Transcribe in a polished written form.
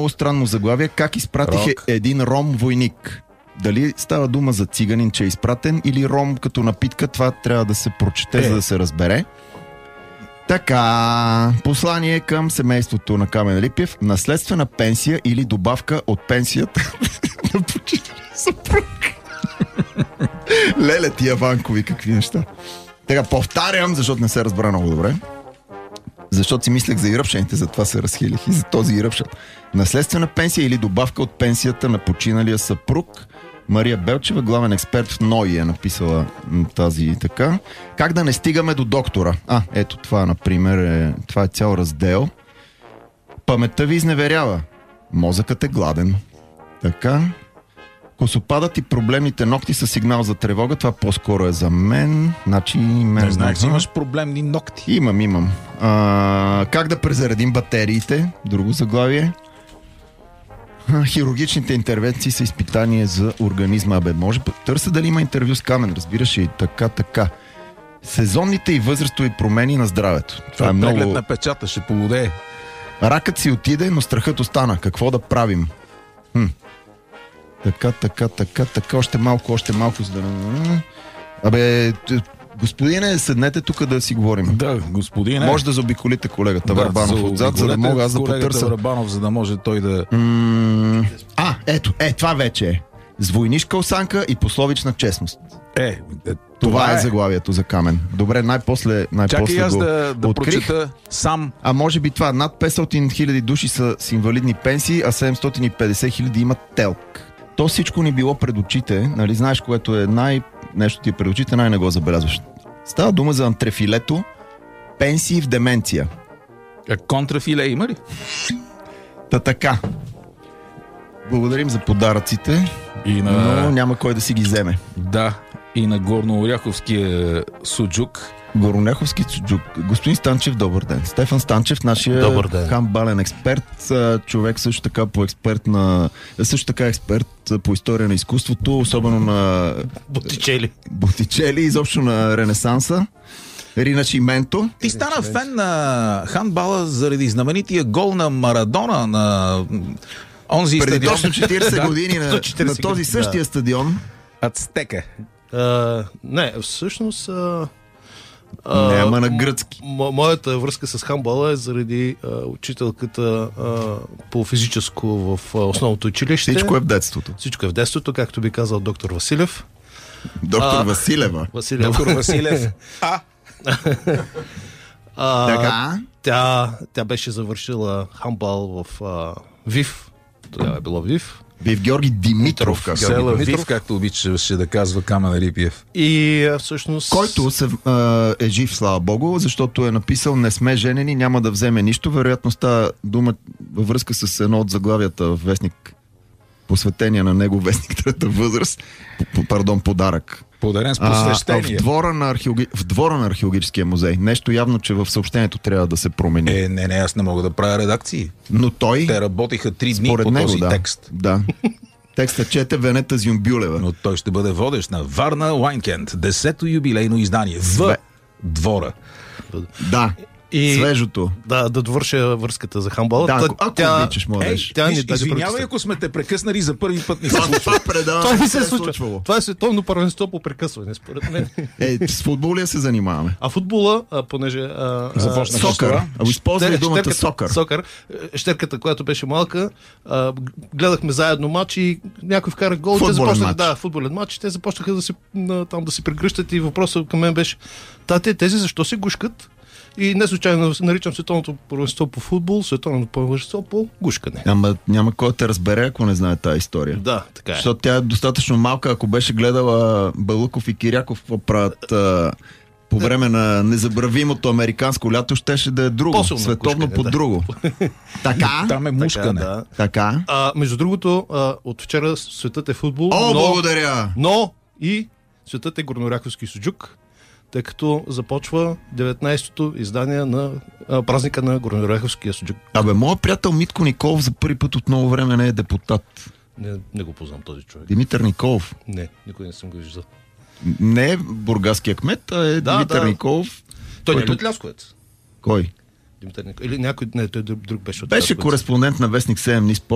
по-странно заглавие. Как изпратиха един ром войник? Дали става дума за циганин, че е изпратен, или ром като напитка? Това трябва да се прочете, за да се разбере. Така, послание към семейството на Камен Липиев. Наследствена пенсия или добавка от пенсията на починали съпруг. Леле, тия ванкови, какви неща. Така, повтарям, защото не се разбра много добре. Защото си мислех за иръпшените, затова се разхилих и за този иръпшен. Наследствена пенсия или добавка от пенсията на починалия съпруг. Мария Белчева, главен експерт в НОИ, е написала тази така. Как да не стигаме до доктора? Ето това, например, това е цял раздел. Паметта ви изневерява. Мозъкът е гладен. Така. Косопадът и проблемните ногти са сигнал за тревога. Това по-скоро е за мен. Значи, не знаеш, че имаш проблемни ногти. Имам. Как да презаредим батериите? Друго заглавие. Хирургичните интервенции са изпитание за организма. Може. Търся дали има интервю с Камен, разбираш и така. Сезонните и възрастови промени на здравето. Това е много... Преглед на печата, ще полудее. Ракът си отиде, но страхът остана. Какво да правим? Така, още малко, за да... Господине, седнете тук да си говорим. Да, господине. Може да заобиколите колегата Върбанов отзад, за да мога аз да потърся. Върбанов, за да може той да... Ето, това вече е. С войнишка осанка и пословична честност. Това е заглавието за Камен. Добре, най-после чакай аз го да открих. Прочета сам. Може би това. Над 500 хиляди души са с инвалидни пенсии, а 750 хиляди имат телк. То всичко ни било пред очите, нали? Знаеш, което е нещо ти е пред очите, не го забелязваш. Става дума за антрефилето, пенсии в деменция. Контрафиле има ли? Така. Благодарим за подаръците, но няма кой да си ги вземе. Да, и на горнооряховския суджук. Горнооряховски суджук. Господин Станчев, добър ден. Стефан Станчев, нашия хандбален експерт, човек също така експерт по история на изкуството, особено на Боттичели, изобщо на Ренесанса. Ринашименто. Ти стана фен на хандбала заради знаменития гол на Марадона на онзи преди стадион. Точно 40 години на този същия стадион. Ацтека. Не, всъщност... Няма на гръцки. Моята връзка с хандбала е заради учителката по физическо в основното училище. Всичко е в детството. Всичко е в детството, както би казал доктор Василев. Доктор Василева. Доктор Василев. Така. Тя беше завършила хандбал в ВИФ. Тогава е било ВИФ. Вив Георги Димитров, както обичаше да казва Камен Липиев. И всъщност... Който е жив, слава богу, защото е написал: не сме женени, няма да вземе нищо. Вероятно става дума във връзка с едно от заглавията в вестник, посветение на него, вестник Трета възраст. Подарък. Подарен с посвещение. В двора на археологическия музей. Нещо явно, че в съобщението трябва да се промени. Не, аз не мога да правя редакции. Но той... Те работиха 3 дни по този текст. Да. Текста чете Венета Зюмбюлева. Но той ще бъде водещ на Варна Уайнкенд, 10-то юбилейно издание в двора. Да. И свежото. Да довърша връзката за хандбала. Да, ако обичаш, можеш. Извинявай, ако сме те прекъснали за първи път. Това не се случва. Това е световно първенство по прекъсване, според мен. С футбола се занимаваме. А футбола, понеже... започна сокър. Използвай думата сокър. Сокър. Щерката, която беше малка, гледахме заедно матч и някой вкара гол. Футболен матч. Те започнаха да се прегръщат и въпросът към мен беше: тези защо се гушкат? И не случайно наричам световното първенство по футбол, световното първенство по гушкане. Няма кой да те разбере, ако не знае тази история. Да, така е. Защото тя е достатъчно малка, ако беше гледала Балуков и Киряков какво правят по време на незабравимото американско лято, щеше да е друго. Световно по друго. Така? Там е мушкане. Така. Между другото, от вчера светът е футбол. Благодаря! Но и светът е горнооряховски суджук, тъй като започва 19-то издание на празника на горнооряховския суджук. Моят приятел Митко Николов за първи път от много време не е депутат. Не го познам този човек. Димитър Николов? Не, никой не съм го виждал. Не е бургаския кмет, а е Димитър Николов. Той не е от Лясковец. Кой? Димитър Николов. Или някой, той друг беше от Лясковец. Беше кореспондент на вестник 7 дни